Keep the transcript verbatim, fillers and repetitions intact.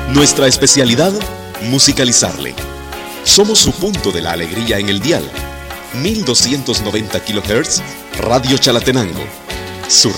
Nuestra especialidad, musicalizarle. Somos su punto de la alegría en el dial. mil doscientos noventa kilohertz, Radio Chalatenango. Su